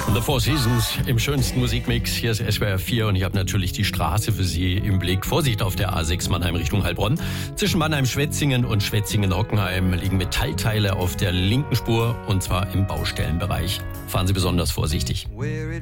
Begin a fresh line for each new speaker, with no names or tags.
The Four Seasons im schönsten Musikmix. Hier ist SWR 4 und ich habe natürlich die Straße für Sie im Blick. Vorsicht auf der A6 Mannheim Richtung Heilbronn. Zwischen Mannheim-Schwetzingen und Schwetzingen-Hockenheim liegen Metallteile auf der linken Spur und zwar im Baustellenbereich. Fahren Sie besonders vorsichtig.